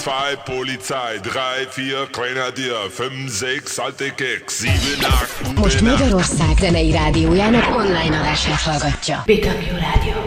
2 Polizei, 3, 4 Grenadier, 5, 6 alte Keks, 7, 8 Most Magyarország zenei rádiójának online adását hallgatja. BW Rádió.